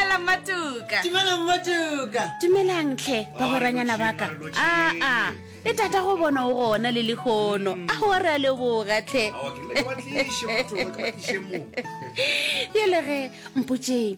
Dumelang hle ba boranyana baka. Le tata go bona o gona le lekgono. A go re le go gatle. Ye le ge mpotse